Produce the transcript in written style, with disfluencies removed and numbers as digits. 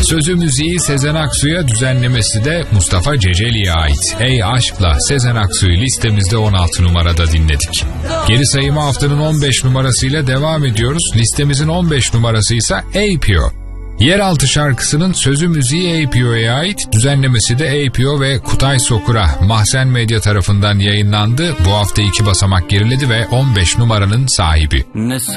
Sözü müziği Sezen Aksu'ya, düzenlemesi de Mustafa Ceceli'ye ait. Ey Aşk'la Sezen Aksu'yu listemizde 16 numarada dinledik. Geri sayımı haftanın 15 numarasıyla devam ediyoruz. Listemizin 15 numarası ise APO. Yeraltı şarkısının sözü müziği APO'ya ait, düzenlemesi de APO ve Kutay Sokur'a Mahzen Medya tarafından yayınlandı. Bu hafta 2 basamak geriledi ve 15 numaranın sahibi.